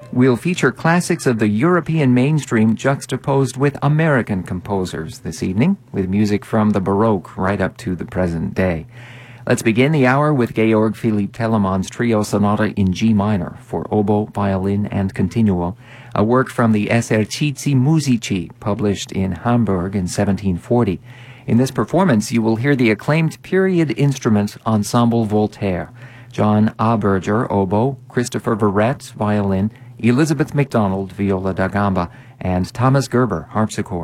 We'll feature classics of the European mainstream juxtaposed with American composers this evening, with music from the Baroque right up to the present day. Let's begin the hour with Georg Philipp Telemann's Trio Sonata in G minor for oboe, violin, and continuo, a work from the Esercizi Musici, published in Hamburg in 1740. In this performance, you will hear the acclaimed period instrument Ensemble Voltaire, John Aberger, oboe, Christopher Verrett, violin, Elizabeth MacDonald, viola da gamba, and Thomas Gerber, harpsichord.